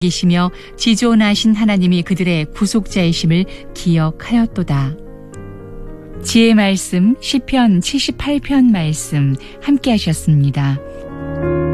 계시며 지존하신 하나님이 그들의 구속자이심을 기억하였도다. 지혜 말씀 시편 78편 말씀 함께 하셨습니다.